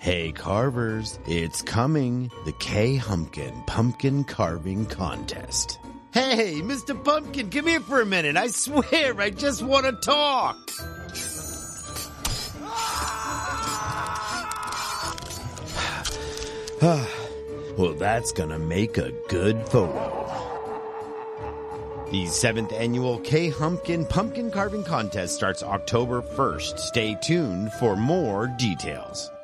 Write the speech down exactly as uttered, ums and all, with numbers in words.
Hey carvers, it's coming. The K-Humpkin Pumpkin Carving Contest. Hey, Mister Pumpkin, come here for a minute. I swear, I just want to talk. Well, that's gonna make a good photo. The seventh annual K-Humpkin Pumpkin Carving Contest starts October first. Stay tuned for more details.